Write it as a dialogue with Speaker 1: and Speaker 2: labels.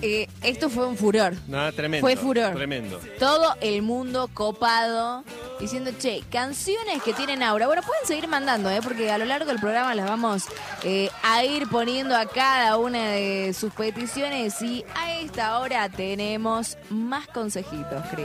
Speaker 1: esto fue un furor.
Speaker 2: No, tremendo.
Speaker 1: Fue furor.
Speaker 2: Tremendo.
Speaker 1: Todo el mundo copado diciendo, che, canciones que tienen aura. Bueno, pueden seguir mandando, porque a lo largo del programa las vamos a ir poniendo a cada una de sus peticiones y a esta hora tenemos más consejitos, creo.